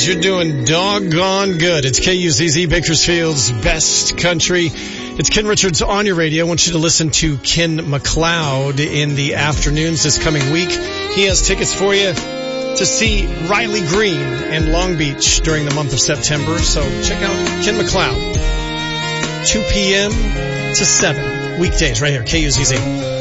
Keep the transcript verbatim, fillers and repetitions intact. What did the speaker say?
you're doing doggone good. It's K U Z Z, Bakersfield's best country. It's Ken Richards on your radio. I want you to listen to Ken McLeod in the afternoons this coming week. He has tickets for you to see Riley Green in Long Beach during the month of September. So check out Ken McLeod, two p.m. to seven, weekdays right here, K U Z Z.